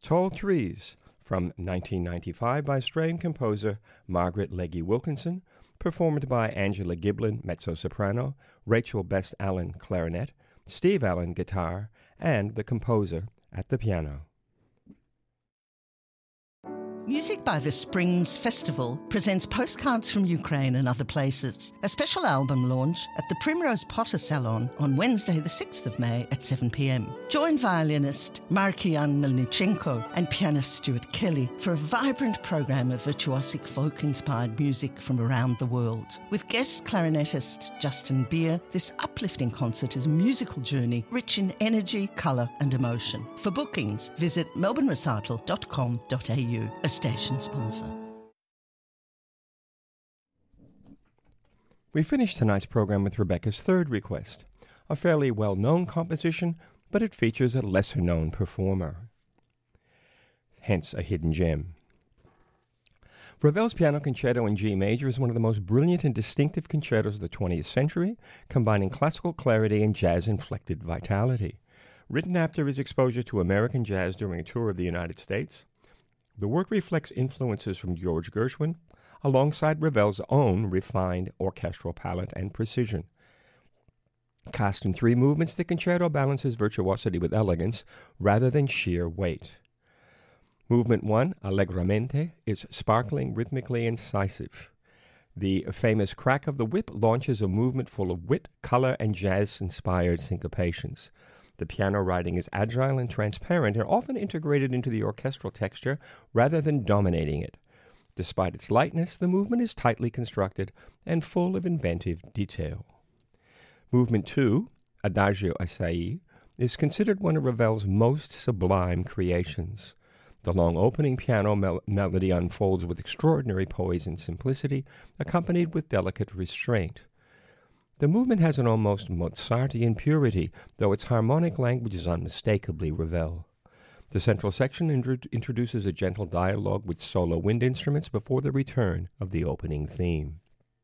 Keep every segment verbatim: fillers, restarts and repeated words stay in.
Tall Trees, from nineteen ninety-five by Australian composer Margaret Legge Wilkinson, performed by Angela Giblin, mezzo-soprano, Rachel Best Allen, clarinet, Steve Allen, guitar, and the composer at the piano. Music by the Springs Festival presents Postcards from Ukraine and Other Places, a special album launch at the Primrose Potter Salon on Wednesday the sixth of May at seven p.m. Join violinist Markian Melnichenko and pianist Stuart Kelly for a vibrant program of virtuosic folk-inspired music from around the world. With guest clarinetist Justin Beer, this uplifting concert is a musical journey rich in energy, colour and emotion. For bookings, visit melbourne recital dot com dot a u. Station sponsor. We finished tonight's program with Rebecca's third request, a fairly well-known composition, but it features a lesser-known performer. Hence, a hidden gem. Ravel's Piano Concerto in G Major is one of the most brilliant and distinctive concertos of the twentieth century, combining classical clarity and jazz-inflected vitality. Written after his exposure to American jazz during a tour of the United States, the work reflects influences from George Gershwin, alongside Ravel's own refined orchestral palette and precision. Cast in three movements, the concerto balances virtuosity with elegance rather than sheer weight. Movement one, Allegramente, is sparkling, rhythmically incisive. The famous crack of the whip launches a movement full of wit, color, and jazz-inspired syncopations. The piano writing is agile and transparent and often integrated into the orchestral texture rather than dominating it. Despite its lightness, the movement is tightly constructed and full of inventive detail. Movement two, Adagio Assai, is considered one of Ravel's most sublime creations. The long opening piano mel- melody unfolds with extraordinary poise and simplicity, accompanied with delicate restraint. The movement has an almost Mozartian purity, though its harmonic language is unmistakably Ravel. The central section intro- introduces a gentle dialogue with solo wind instruments before the return of the opening theme.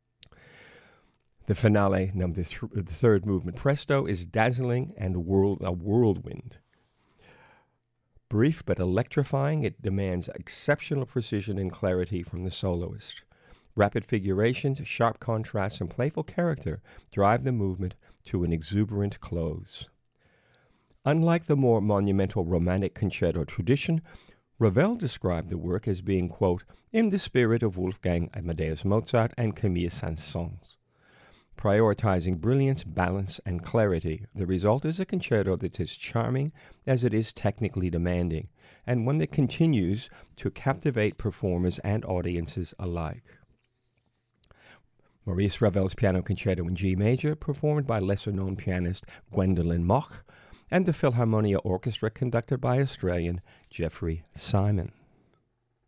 The finale, number th- the third movement, Presto, is dazzling and world- a whirlwind. Brief but electrifying, it demands exceptional precision and clarity from the soloist. Rapid figurations, sharp contrasts, and playful character drive the movement to an exuberant close. Unlike the more monumental romantic concerto tradition, Ravel described the work as being, quote, in the spirit of Wolfgang Amadeus Mozart and Camille Saint-Saëns. Prioritizing brilliance, balance, and clarity, the result is a concerto that's as charming as it is technically demanding, and one that continues to captivate performers and audiences alike. Maurice Ravel's Piano Concerto in G Major, performed by lesser-known pianist Gwendolyn Moch, and the Philharmonia Orchestra conducted by Australian Jeffrey Simon.